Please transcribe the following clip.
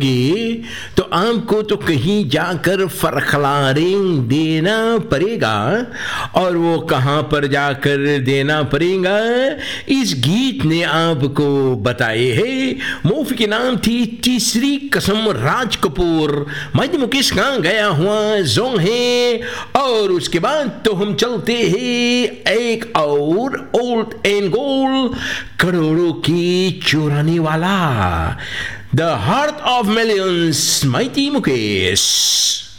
तो आपको तो कहीं जाकर फरखलारेंग देना पड़ेगा। और वो कहाँ पर जाकर देना पड़ेगा, इस गीत ने आपको बताए है। मूवी के नाम थी तीसरी कसम, राज कपूर। मैं मुकेश कहाँ गया हुआ जोंग है। और उसके बाद तो हम चलते हैं एक और ओल्ड एंड गोल्ड, करोड़ों की चुराने वाला, The Heart of Millions, Mighty Mukesh.